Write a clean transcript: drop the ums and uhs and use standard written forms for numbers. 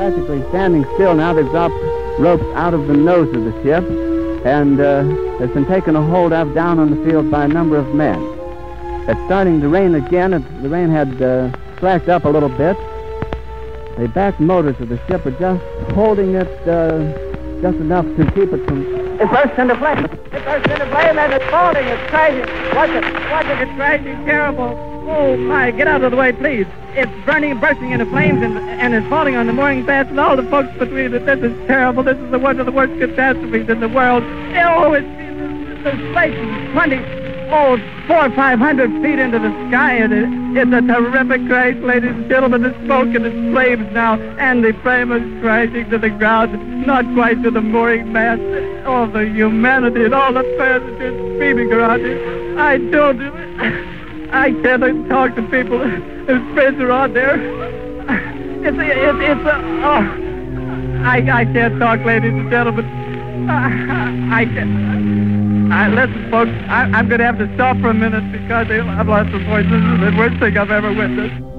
practically standing still now. They've dropped ropes out of the nose of the ship, and has been taken a hold of down on the field by a number of men. It's starting to rain again. The rain had slacked up a little bit. The back motors of the ship are just holding it just enough to keep it from... It burst into flame. It burst into flame and it's falling. It's crashing. Watch it. Watch it. It's crashing. Terrible. Oh, my. Get out of the way, please. It's burning and bursting into flames and it's falling on the mooring mast and all the folks between it. This is terrible. This is one of the worst catastrophes in the world. Oh, it's like 400 or 500 feet into the sky, and it's a terrific crash, ladies and gentlemen. The smoke and the flames now, and the flame is crashing to the ground, not quite to the mooring mast. All the humanity and all the passengers screaming around here. I can't talk to people whose friends are on there. I can't talk, ladies and gentlemen. I can't. Listen, folks, I'm going to have to stop for a minute because I've lost my voice. This is the worst thing I've ever witnessed.